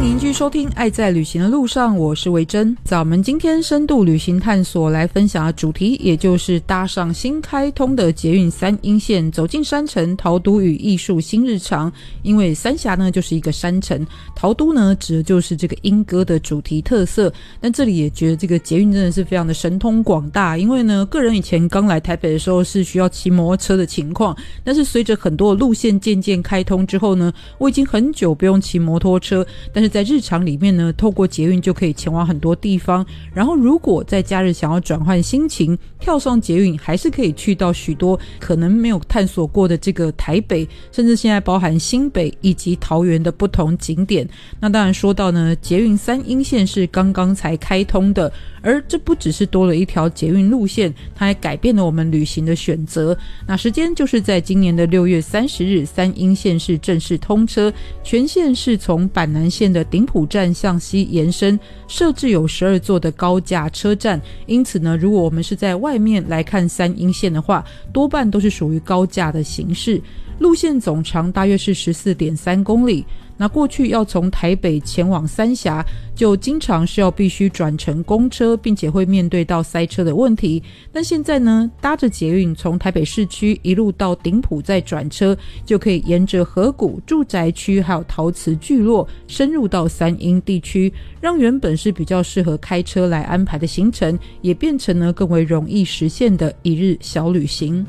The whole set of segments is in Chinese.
迎继续收听爱在旅行的路上，我是维珍。在我们今天深度旅行探索来分享的主题，也就是搭上新开通的捷运三鶯线，走进山城，陶都与艺术新日常。因为三峡呢就是一个山城，陶都呢指的就是这个莺歌的主题特色。但这里也觉得这个捷运真的是非常的神通广大，因为呢个人以前刚来台北的时候是需要骑摩托车的情况，但是随着很多的路线渐渐开通之后呢，我已经很久不用骑摩托车，但是在日常里面呢，透过捷运就可以前往很多地方。然后如果在假日想要转换心情，跳上捷运还是可以去到许多可能没有探索过的这个台北，甚至现在包含新北以及桃园的不同景点。那当然说到呢，捷运三鶯线是刚刚才开通的，而这不只是多了一条捷运路线，它还改变了我们旅行的选择。那时间就是在今年的6月30日，三鶯线是正式通车，全线是从板南线的顶埔站向西延伸，设置有12座的高架车站。因此呢，如果我们是在外面来看三鶯线的话，多半都是属于高架的形式。路线总长大约是 14.3 公里。那过去要从台北前往三峡，就经常是要必须转乘公车，并且会面对到塞车的问题。但现在呢，搭着捷运从台北市区一路到顶埔再转车，就可以沿着河谷、住宅区还有陶瓷聚落深入到三鶯地区，让原本是比较适合开车来安排的行程，也变成了更为容易实现的一日小旅行。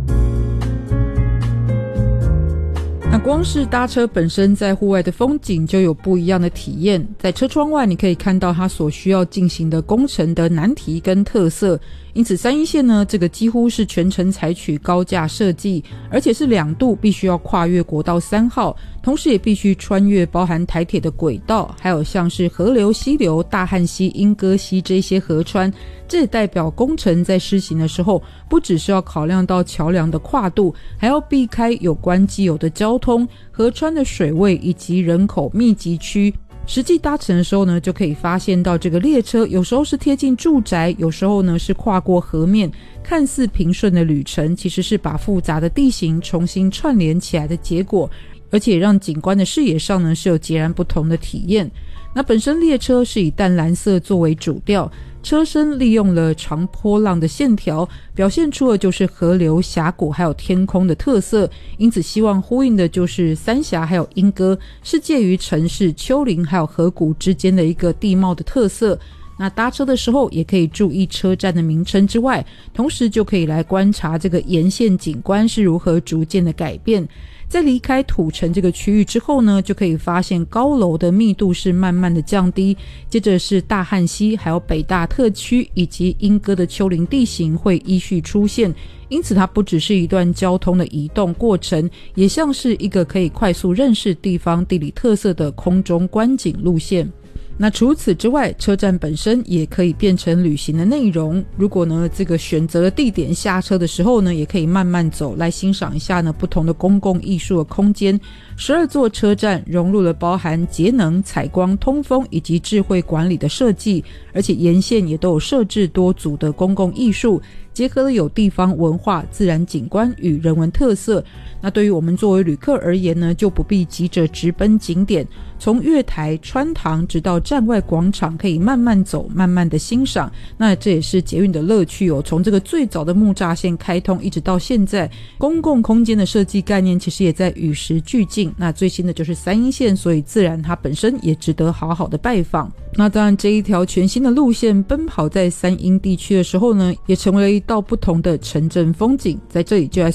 那光是搭车本身在户外的风景就有不一样的体验，在车窗外你可以看到它所需要进行的工程的难题跟特色。因此三鶯线呢，这个几乎是全程采取高架设计，而且是2度必须要跨越国道3号，同时也必须穿越包含台铁的轨道，还有像是河流、溪流、大汉溪、莺歌溪这些河川。这也代表工程在施行的时候，不只是要考量到桥梁的跨度，还要避开有关既有的交通、河川的水位以及人口密集区。实际搭乘的时候呢，就可以发现到这个列车有时候是贴近住宅，有时候呢是跨过河面，看似平顺的旅程，其实是把复杂的地形重新串联起来的结果，而且让景观的视野上呢是有截然不同的体验。那本身列车是以淡蓝色作为主调，车身利用了长波浪的线条，表现出的就是河流、峡谷还有天空的特色，因此希望呼应的就是三峡还有莺歌，是介于城市、丘陵还有河谷之间的一个地貌的特色。那搭车的时候也可以注意车站的名称之外，同时就可以来观察这个沿线景观是如何逐渐的改变。在离开土城这个区域之后呢，就可以发现高楼的密度是慢慢的降低，接着是大汉溪还有北大特区以及莺歌的丘陵地形会依序出现，因此它不只是一段交通的移动过程，也像是一个可以快速认识地方地理特色的空中观景路线。那除此之外，车站本身也可以变成旅行的内容。如果呢这个选择的地点下车的时候呢，也可以慢慢走来欣赏一下呢不同的公共艺术的空间。12座车站融入了包含节能、采光、通风以及智慧管理的设计，而且沿线也都有设置多组的公共艺术，结合了有地方文化、自然景观与人文特色。那对于我们作为旅客而言呢，就不必急着直奔景点，从月台、穿堂直到站外广场，可以慢慢走，慢慢的欣赏。那这也是捷运的乐趣哦。从这个最早的木栅线开通一直到现在，公共空间的设计概念其实也在与时俱进。那最新的就是三鶯线，所以自然它本身也值得好好的拜访。那当然这一条全新的路线奔跑在三鶯地区的时候呢，也成为了一道不同的城镇风景。在这里就来